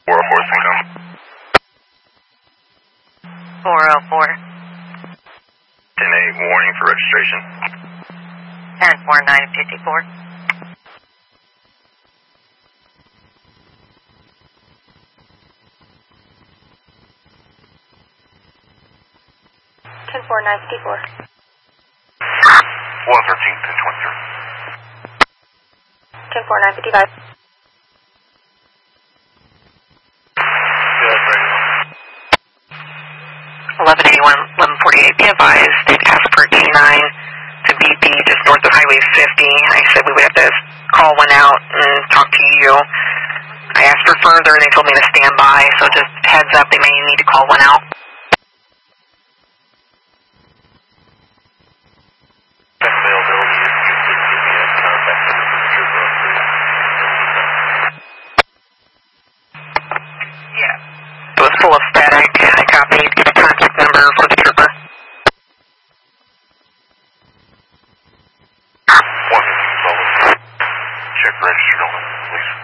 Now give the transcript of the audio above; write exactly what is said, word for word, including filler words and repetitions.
four oh four income. four oh four. ten eight, warning for registration. ten four nine fifty-four. ten four nine fifty-four. one thirteen, ten twenty-three. ten four nine fifty-five. eleven eighty-one, eleven forty-eight. Be advised, they've asked for K nine to B P just north of Highway fifty. I said we would have to call one out and talk to you. I asked for further, and they told me to stand by, so just heads up, they may need to call one out. Yeah. It was full of static. I copied. Give a contact number for the trooper. one fifteen, check registered on, please.